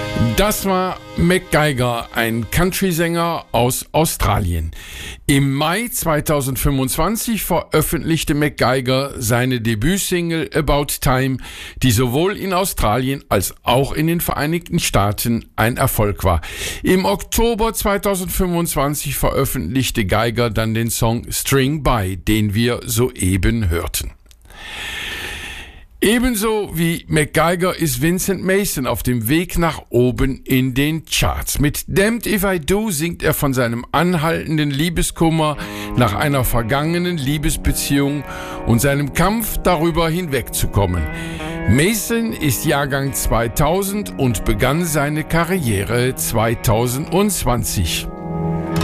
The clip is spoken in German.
Das war Mick Geiger, ein Country-Sänger aus Australien. Im Mai 2025 veröffentlichte Mick Geiger seine Debütsingle About Time, die sowohl in Australien als auch in den Vereinigten Staaten ein Erfolg war. Im Oktober 2025 veröffentlichte Geiger dann den Song String By, den wir soeben hörten. Ebenso wie Mick Geiger ist Vincent Mason auf dem Weg nach oben in den Charts. Mit Damned If I Do singt er von seinem anhaltenden Liebeskummer nach einer vergangenen Liebesbeziehung und seinem Kampf darüber hinwegzukommen. Mason ist Jahrgang 2000 und begann seine Karriere 2020.